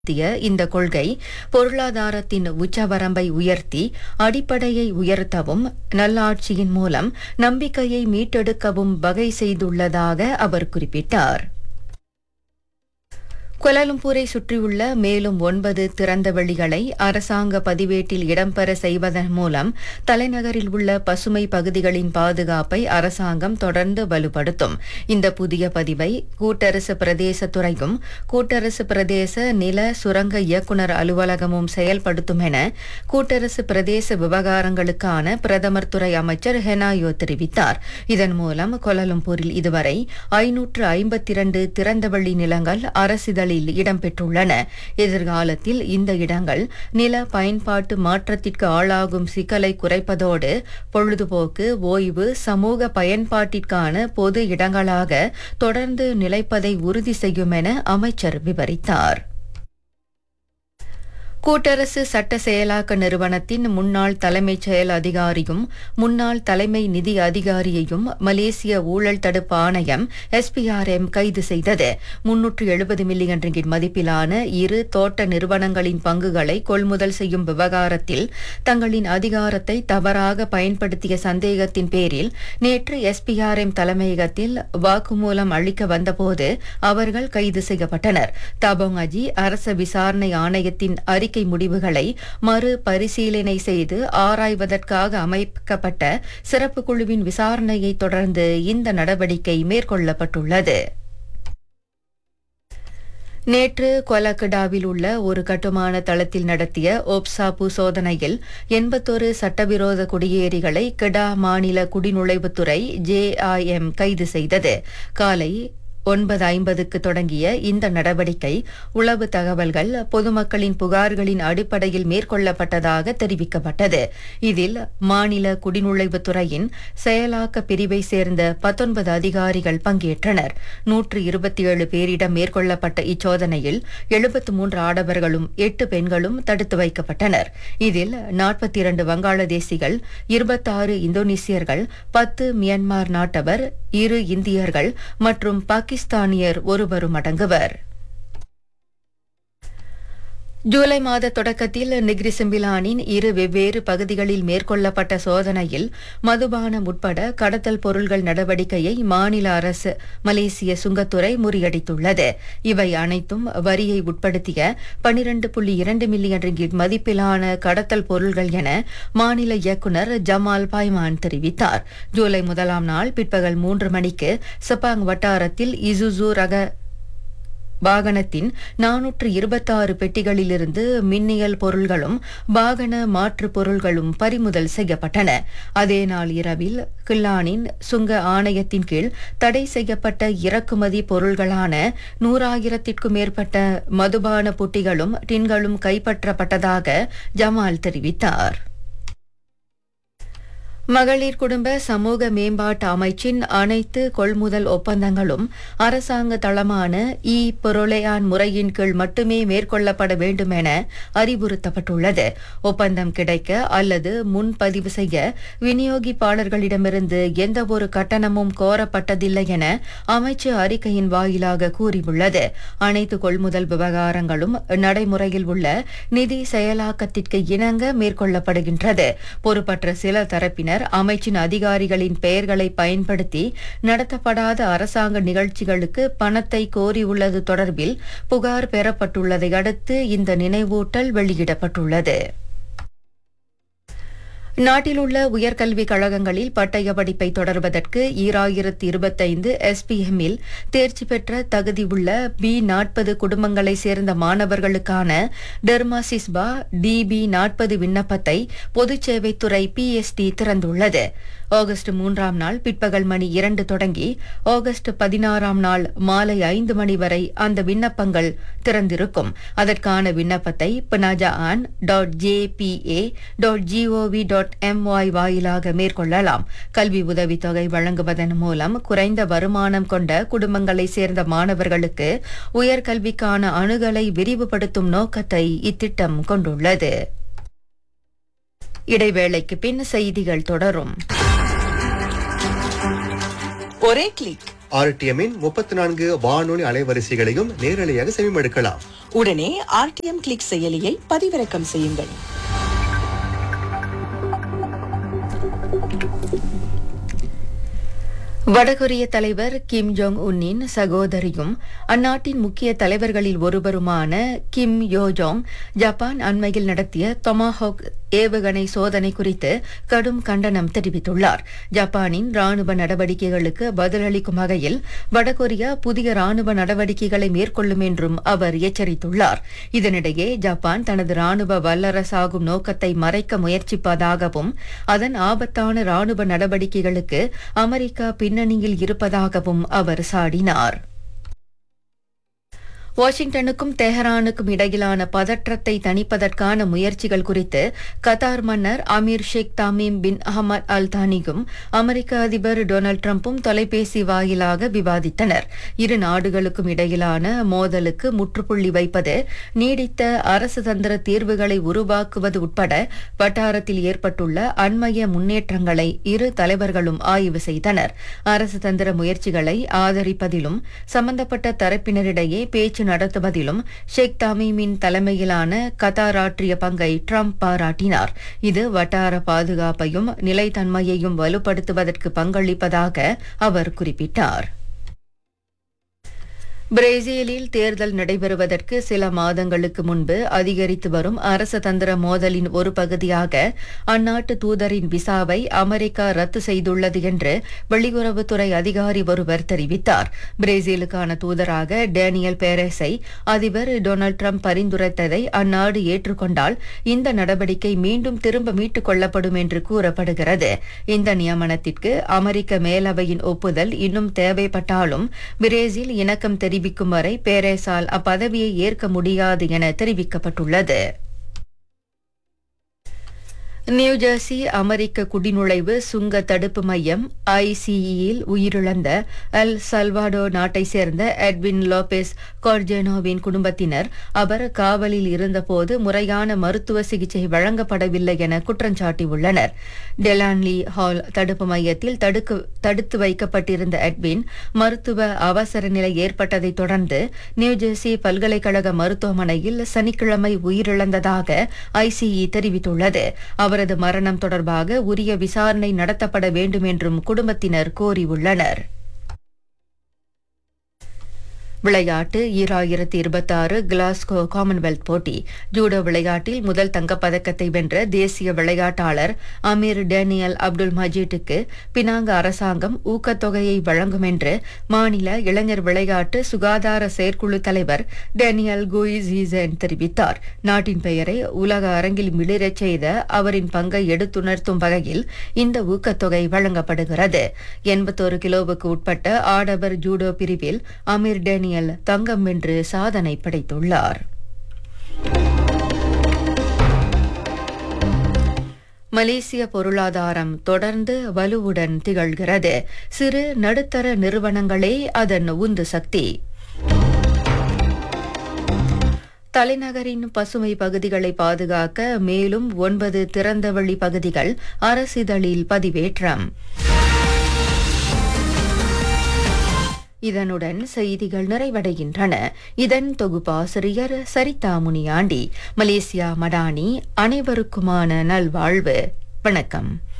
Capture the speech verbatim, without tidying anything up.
இந்த கொள்கை பொருளாதாரத்தின் உச்சவரம்பை உயர்த்தி அடிப்படையை உயர்த்தவும் நல்லாட்சியின் மூலம் நம்பிக்கையை மீட்டெடுக்கவும் வகை செய்துள்ளதாக அவர் குறிப்பிட்டார். கோலாலம்பூரை சுற்றியுள்ள மேலும் ஒன்பது திறந்த வெளிகளை அரசாங்க பதிவேட்டில் இடம்பெற செய்வதன் மூலம் தலைநகரில் உள்ள பசுமை பகுதிகளின் பாதுகாப்பை அரசாங்கம் தொடர்ந்து வலுப்படுத்தும். இந்த புதிய பதிவை கூட்டரசு பிரதேச துறையும் கூட்டரசு பிரதேச நில சுரங்க இயக்குநர் அலுவலகமும் செயல்படுத்தும் என கூட்டரசு பிரதேச விவகாரங்களுக்கான பிரதமர் துறை அமைச்சர் ஹெனாயோ தெரிவித்தார். இதன் மூலம் கோலாலம்பூரில் இதுவரை ஐநூற்று ஐம்பத்தி இரண்டு திறந்தவெளி நிலங்கள் அரசிதழ் இடம்பெற்றுள்ளன. எதிர்காலத்தில் இந்த இடங்கள் நில பயன்பாட்டு மாற்றத்திற்கு ஆளாகும் சிக்கலை குறைப்பதோடு பொழுதுபோக்கு, ஓய்வு, சமூக பயன்பாட்டிற்கான பொது இடங்களாக தொடர்ந்து நிலைப்பதை உறுதி செய்யும் என அமைச்சர் விவரித்தார். கூட்டரசு சட்ட செயலாக்க நிறுவனத்தின் முன்னாள் தலைமைச் செயல் அதிகாரியும் முன்னாள் தலைமை நிதி அதிகாரியையும் மலேசிய ஊழல் தடுப்பு ஆணையம் எஸ் பி ஆர் எம் கைது செய்தது. முன்னூற்று எழுபது மில்லியன் ரிங்கிட் மதிப்பிலான இரு தோட்ட நிறுவனங்களின் பங்குகளை கொள்முதல் செய்யும் விவகாரத்தில் தங்களின் அதிகாரத்தை தவறாக பயன்படுத்திய சந்தேகத்தின் பேரில் நேற்று எஸ் பி ஆர் எம் தலைமையகத்தில் வாக்குமூலம் அளிக்க வந்தபோது அவர்கள் கைது செய்யப்பட்டனர். தபோங் அஜி அரச விசாரணை ஆணையத்தின் அறிக்கை முடிவுகளை மறு பரிசீலனை செய்து ஆராய்வதற்காக அமைக்கப்பட்ட சிறப்பு குழுவின் விசாரணையை தொடர்ந்து இந்த நடவடிக்கை மேற்கொள்ளப்பட்டுள்ளது. நேற்று கொலக்கடாவில் உள்ள ஒரு கட்டுமான தளத்தில் நடத்திய ஓப்சாபு சோதனையில் எண்பத்தொரு சட்டவிரோத குடியேறிகளை கெடா மாநில குடிநுழைவுத்துறை ஜே ஐ எம் கைது செய்தது. காலை ஒன்பது ஐம்பதுக்கு தொடங்கிய இந்த நடவடிக்கை உளவு தகவல்கள், பொதுமக்களின் புகார்களின் அடிப்படையில் மேற்கொள்ளப்பட்டதாக தெரிவிக்கப்பட்டது. இதில் மாநில குடிநுழைவுத்துறையின் செயலாக்க பிரிவை சேர்ந்த பத்தொன்பது அதிகாரிகள் பங்கேற்றனர். நூற்று இருபத்தி ஏழு பேரிடம் மேற்கொள்ளப்பட்ட இச்சோதனையில் எழுபத்து மூன்று ஆடவர்களும் எட்டு பெண்களும் தடுத்து வைக்கப்பட்டனர். இதில் நாற்பத்தி இரண்டு வங்காளதேசிகள், இருபத்தாறு இந்தோனேசியர்கள், பத்து மியான்மர் நாட்டவர், இரு இந்தியர்கள் மற்றும் பாகிஸ்தானியர் ஒருவரும் அடங்குவர். ஜூலை மாத தொடக்கத்தில் நிக்ரி சிம்பிலானின் இரு வெவ்வேறு பகுதிகளில் மேற்கொள்ளப்பட்ட சோதனையில் மதுபானம் உட்பட கடத்தல் பொருள்கள் நடவடிக்கையை மாநில அரசு மலேசிய சுங்கத்துறை முறியடித்துள்ளது. இவை அனைத்தும் வரியை உட்படுத்திய பனிரண்டு புள்ளி இரண்டு மில்லியன் ரிங்கிட் மதிப்பிலான கடத்தல் பொருள்கள் என மாநில இயக்குநர் ஜமால் பாய்மான் தெரிவித்தார். ஜூலை முதலாம் நாள் பிற்பகல் மூன்று மணிக்கு சப்பாங் வட்டாரத்தில் இசுசு ரக வாகனத்தின் நானூற்று இருபத்தாறு பெட்டிகளிலிருந்து மின்னியல் பொருள்களும் வாகன மாற்று பொருள்களும் பறிமுதல் செய்யப்பட்டன. அதே நாள் இரவில் கில்லானின் சுங்க ஆணையத்தின் கீழ் தடை செய்யப்பட்ட இறக்குமதி பொருள்களான நூறாயிரத்திற்கும் மேற்பட்ட மதுபான புட்டிகளும் டின்களும் கைப்பற்றப்பட்டதாக ஜமால் தெரிவித்தார். மகளிர் குடும்ப சமூக மேம்பாட்டு அமைச்சின் அனைத்து கொள்முதல் ஒப்பந்தங்களும் அரசாங்க தளமான இ பொருளையான் முறையின் கீழ் மட்டுமே மேற்கொள்ளப்பட வேண்டும் என அறிவுறுத்தப்பட்டுள்ளது. ஒப்பந்தம் கிடைக்க அல்லது முன்பதிவு செய்ய விநியோகிப்பாளர்களிடமிருந்து எந்தவொரு கட்டணமும் கோரப்பட்டதில்லை என அமைச்சு அறிக்கையின் வாயிலாக கூறியுள்ளது. அனைத்து கொள்முதல் விவகாரங்களும் நடைமுறையில் உள்ள நிதி செயலாக்கத்திற்கு இணங்க மேற்கொள்ளப்படுகின்றது. பொறுப்பற்ற சில தரப்பினர் அமைச்சின் அதிகாரிகளின் பெயர்களை பயன்படுத்தி நடத்தப்படாத அரசாங்க நிகழ்ச்சிகளுக்கு பணத்தை கோரியுள்ளது தொடர்பில் புகார் பெறப்பட்டுள்ளதை அடுத்து இந்த நினைவூட்டல் வெளியிடப்பட்டுள்ளது. நாட்டில் உள்ள உயர்கல்விக் கழகங்களில் பட்டய படிப்பை தொடர்வதற்கு ஈராயிரத்து இருபத்தைந்து எஸ் பி எம்மில் தேர்ச்சி பெற்ற தகுதியுள்ள பி நாற்பது குடும்பங்களைச் சேர்ந்த மாணவர்களுக்கான டெர்மாசிஸ்பா டி பி நாற்பது விண்ணப்பத்தை பொதுச்சேவைத்துறை பி எஸ் டி திறந்துள்ளது. ஆகஸ்ட் மூன்றாம் நாள் பிற்பகல் மணி இரண்டு தொடங்கி ஆகஸ்ட் பதினாறாம் நாள் மாலை ஐந்து மணி வரை அந்த விண்ணப்பங்கள் திறந்திருக்கும். அதற்கான விண்ணப்பத்தை பினாஜா on dot J B A dot gov dot MY வாயிலாக மேற்கொள்ளலாம். கல்வி உதவித்தொகை வழங்குவதன் மூலம் குறைந்த வருமானம் கொண்ட குடும்பங்களைச் சேர்ந்த மாணவர்களுக்கு உயர்கல்விக்கான அணுகலை விரிவுபடுத்தும் நோக்கத்தை இத்திட்டம் கொண்டுள்ளது. இடைவேளைக்கு பின் செய்திகள் தொடரும். ஒரே கிளிக் ஆர்டிஎம்மின் முப்பத்தி நான்கு வானொலி அலைவரிசைகளையும் நேரலையாக செவிமடுக்கலாம். உடனே ஆர்டிஎம் கிளிக் செயலியை பதிவிறக்கம் செய்யுங்கள். வடகொரிய தலைவர் கிம் ஜோங் உன்னின் சகோதரியும் அந்நாட்டின் முக்கிய தலைவர்களில் ஒருவருமான கிம் யோ ஜோங் ஜப்பான் அண்மையில் நடத்திய டொமாஹோக் ஏவுகணை சோதனை குறித்து கடும் கண்டனம் தெரிவித்துள்ளார். ஜப்பானின் ராணுவ நடவடிக்கைகளுக்கு பதிலளிக்கும் வகையில் வடகொரியா புதிய ராணுவ நடவடிக்கைகளை மேற்கொள்ளும் என்றும் அவர் எச்சரித்துள்ளார். இதனிடையே ஜப்பான் தனது ராணுவ வல்லரசாகும் நோக்கத்தை மறைக்க முயற்சிப்பதாகவும் அதன் ஆபத்தான ராணுவ நடவடிக்கைகளுக்கு அமெரிக்கா பின்னணியில் இருப்பதாகவும் அவர் சாடினார். வாஷிங்டனுக்கும் தெஹரானுக்கும் இடையிலான பதற்றத்தை தணிப்பதற்கான முயற்சிகள் குறித்து கத்தார் மன்னர் Amir Sheikh Tamim bin Ahmed அல் தானியும் அமெரிக்க அதிபர் டொனால்டு டிரம்பும் தொலைபேசி வாயிலாக விவாதித்தனர். இரு நாடுகளுக்கும் இடையிலான மோதலுக்கு முற்றுப்புள்ளி வைப்பது, நீடித்த அரசு தந்திர தீர்வுகளை உருவாக்குவது உட்பட வட்டாரத்தில் ஏற்பட்டுள்ள அண்மைய முன்னேற்றங்களை இரு தலைவர்களும் ஆய்வு செய்தனர். அரசு தந்திர முயற்சிகளை ஆதரிப்பதிலும் சம்பந்தப்பட்ட தரப்பினரிடையே பேச்சு நடத்துவதிலும் ஷேக் தமீமின் தலைமையிலான கத்தார் ஆற்றிய பங்கை ட்ரம்ப் பாராட்டினார். இது வட்டார பாதுகாப்பையும் நிலைத்தன்மையையும் வலுப்படுத்துவதற்கு பங்களிப்பதாக அவர் குறிப்பிட்டார். பிரேசிலில் தேர்தல் நடைபெறுவதற்கு சில மாதங்களுக்கு முன்பு அதிகரித்து வரும் அரச தந்திர மோதலின் ஒரு பகுதியாக அந்நாட்டு தூதரின் விசாவை அமெரிக்கா ரத்து செய்துள்ளது என்று வெளியுறவுத்துறை அதிகாரி ஒருவர் தெரிவித்தார். பிரேசிலுக்கான தூதராக டேனியல் பேரஸை அதிபர் டொனால்டு டிரம்ப் பரிந்துரைத்ததை அந்நாடு ஏற்றுக்கொண்டால் இந்த நடவடிக்கை மீண்டும் திரும்ப மீட்டுக் கொள்ளப்படும் என்று கூறப்படுகிறது. இந்த நியமனத்திற்கு அமெரிக்க மேலவையின் ஒப்புதல் இன்னும் தேவைப்பட்டாலும் பிரேசில் இணக்கம் தெரிவிக்கும் வரை பேரேசால் அப்பதவியை ஏற்க முடியாது என தெரிவிக்கப்பட்டுள்ளது. நியூஜெர்சி அமெரிக்க குடிநுழைவு சுங்க தடுப்பு மையம் ஐசிஇயில் உயிரிழந்த எல் சல்வாடோ நாட்டை சேர்ந்த எட்வின் லோபெஸ் கார்ஜேனோவின் குடும்பத்தினர் அவர் காவலில் இருந்தபோது முறையான மருத்துவ சிகிச்சை வழங்கப்படவில்லை என குற்றஞ்சாட்டியுள்ளனர். டெலான்லி ஹால் தடுப்பு மையத்தில் தடுத்து வைக்கப்பட்டிருந்த எட்வின் மருத்துவ அவசர நிலை ஏற்பட்டதைத் தொடர்ந்து நியூஜெர்சி பல்கலைக்கழக மருத்துவமனையில் சனிக்கிழமை உயிரிழந்ததாக ஐசிஇ தெரிவித்துள்ளது. அவரது மரணம் தொடர்பாக உரிய விசாரணை நடத்தப்பட வேண்டும் என்றும் குடும்பத்தினர் கோரியுள்ளனர். விளையாட்டு ஈராயிரத்தி இருபத்தி ஆறு கிளாஸ்கோ காமன்வெல்த் போட்டி ஜூடோ விளையாட்டில் முதல் தங்கப்பதக்கத்தை வென்ற தேசிய விளையாட்டாளர் அமீர் டேனியல் அப்துல் மஜீட்டுக்கு பினாங்க அரசாங்கம் ஊக்கத்தொகையை வழங்கும் என்று மாநில இளைஞர் விளையாட்டு சுகாதார செயற்குழு தலைவர் டேனியல் குயிசீசன் தெரிவித்தார். நாட்டின் பெயரை உலக அரங்கில் மிளிரச் செய்த அவரின் பங்கை எடுத்துணர்த்தும் வகையில் இந்த ஊக்கத்தொகை வழங்கப்படுகிறது. எண்பத்தோரு கிலோவுக்கு உட்பட்ட ஆடவர் ஜூடோ பிரிவில் அமீர் டேனியல் தங்கம் வென்று சாதனை படைத்துள்ளார். மலேசிய பொருளாதாரம் தொடர்ந்து வலுவுடன் திகழ்கிறது. சிறு நடுத்தர நிறுவனங்களே அதன் உந்து சக்தி. தலைநகரின் பசுமை பகுதிகளை பாதுகாக்க மேலும் ஒன்பது திறந்தவெளி பகுதிகள் அரசிதழில் பதிவேற்றம். இதனுடன் செய்திகள் நிறைவடைகின்றன. இதன் தொகுப்பாசிரியர் சரிதா முனியாண்டி. மலேசியா மடானி. அனைவருக்குமான நல்வாழ்வு. வணக்கம்.